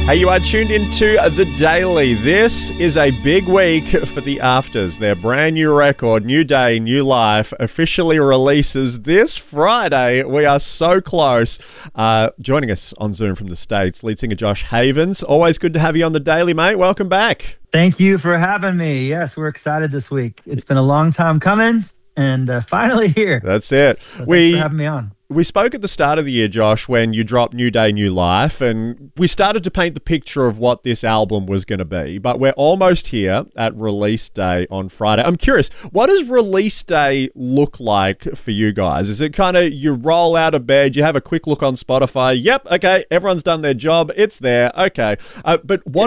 Hey, you are tuned into The Daily. This is a big week for the Afters. Their brand new record, New Day, New Life, officially releases this Friday. We are so close. Joining us on Zoom from the States, lead singer Josh Havens. Always good to have you on The Daily, mate. Welcome back. Thank you for having me. Yes, we're excited this week. It's been a long time coming and finally here. That's it. So thanks for having me on. We spoke at the start of the year, Josh, when you dropped New Day, New Life, and we started to paint the picture of what this album was going to be. But we're almost here at release day on Friday. I'm curious, what does release day look like for you guys? Is it kind of you roll out of bed, you have a quick look on Spotify, yep, okay, everyone's done their job, it's there, okay. But what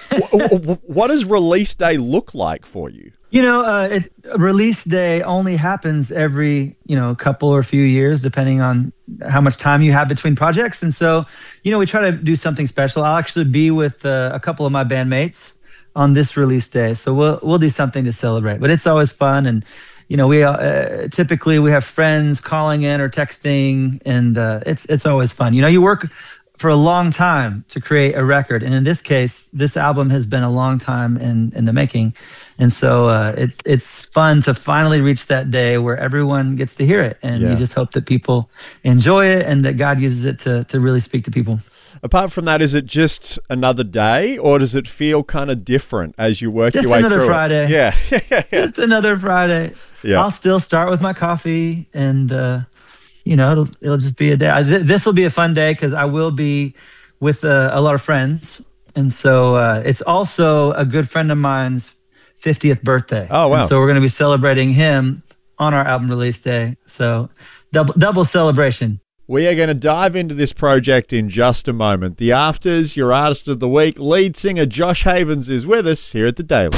does release day look like for you? Release day only happens every, couple or few years, depending on how much time you have between projects. And so, we try to do something special. I'll actually be with a couple of my bandmates on this release day. So we'll do something to celebrate, but it's always fun. And, we typically we have friends calling in or texting, and it's always fun. You work for a long time to create a record. And in this case, this album has been a long time in the making. And so it's fun to finally reach that day where everyone gets to hear it. And you just hope that people enjoy it and that God uses it to really speak to people. Apart from that, is it just another day, or does it feel kind of different as you work your way through it? Just another Friday. Yeah. Just another Friday. Yeah. I'll still start with my coffee and, it'll just be a day. This will be a fun day because I will be with a lot of friends. And so it's also a good friend of mine's 50th birthday. Oh, wow. And so we're going to be celebrating him on our album release day. So double celebration. We are going to dive into this project in just a moment. The Afters, your artist of the week, lead singer Josh Havens is with us here at The Daily.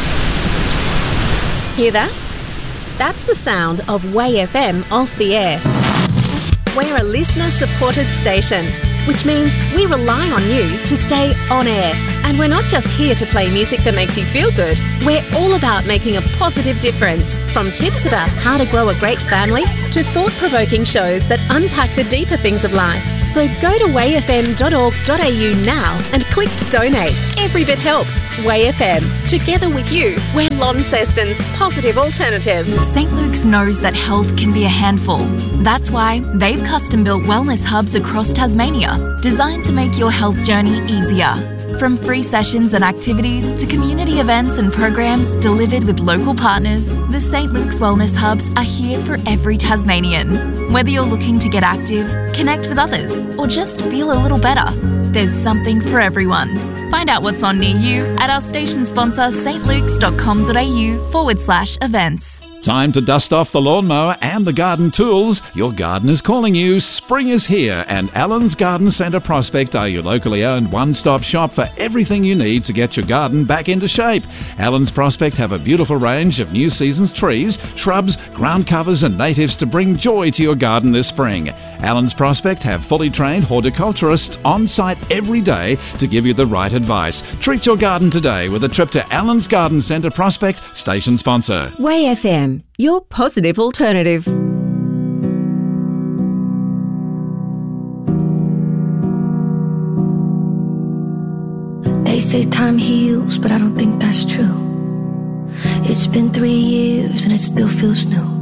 Hear that? That's the sound of Way FM off the air. We're a listener-supported station, which means we rely on you to stay on air. And we're not just here to play music that makes you feel good. We're all about making a positive difference, from tips about how to grow a great family to thought-provoking shows that unpack the deeper things of life. So go to wayfm.org.au now and click donate. Every bit helps. Way FM. Together with you, we're Launceston's positive alternative. St. Luke's knows that health can be a handful. That's why they've custom-built wellness hubs across Tasmania, designed to make your health journey easier. From free sessions and activities to community events and programs delivered with local partners, the St. Luke's Wellness Hubs are here for every Tasmanian. Whether you're looking to get active, connect with others, or just feel a little better, there's something for everyone. Find out what's on near you at our station sponsor stlukes.com.au/events. Time to dust off the lawnmower and the garden tools. Your garden is calling you. Spring is here, and Allen's Garden Centre Prospect are your locally owned one-stop shop for everything you need to get your garden back into shape. Allen's Prospect have a beautiful range of new season's trees, shrubs, ground covers and natives to bring joy to your garden this spring. Allen's Prospect have fully trained horticulturists on site every day to give you the right advice. Treat your garden today with a trip to Allen's Garden Centre Prospect, station sponsor. Way FM. Your positive alternative. They say time heals, but I don't think that's true. It's been 3 years and it still feels new.